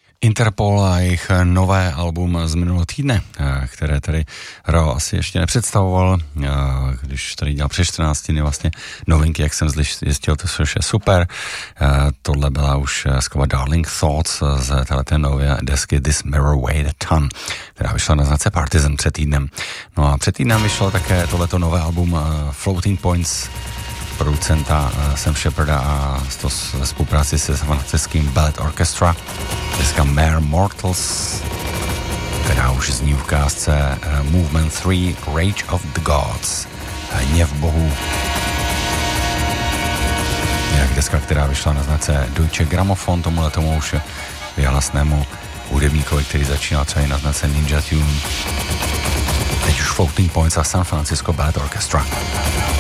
Interpol a jejich nové album z minulého týdne, které tady Ro asi ještě nepředstavoval, když tady dělal před 14 dny vlastně novinky, jak jsem zjistil, to je super. Tohle byla už skvělá Darling Thoughts z téhleté nové desky This Mirror Weighed a Ton, která vyšla na značce Partizan před týdnem. No a před týdnem vyšlo také tohleto nové album Floating Points producenta Sam Sheparda a to ve spolupráci se fantastickým Ballet Orchestra, deska Mere Mortals, která už zní v ukázce Movement 3 Rage of the Gods, Hněv bohů. Jinak deska, která vyšla na značce Deutsche Grammophon, tomu už věhlasnému hudebníkovi, který začínal třeba na značce Ninja Tune. Teď už Floating Points a San Francisco Ballet Orchestra.